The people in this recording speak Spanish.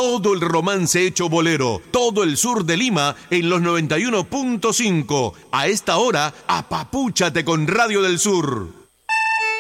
Todo el romance hecho bolero, todo el sur de Lima en los 91.5. A esta hora, apapúchate con Radio del Sur.